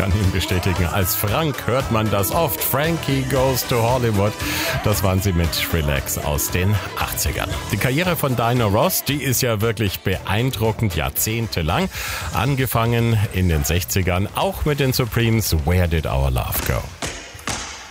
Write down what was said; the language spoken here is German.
kann ihn bestätigen. Als Frank hört man das oft. Frankie Goes to Hollywood. Das waren sie mit Relax aus den 80ern. Die Karriere von Diana Ross, die ist ja wirklich beeindruckend, jahrzehntelang. Angefangen in den 60ern, auch mit den Supremes. Where Did Our Love Go?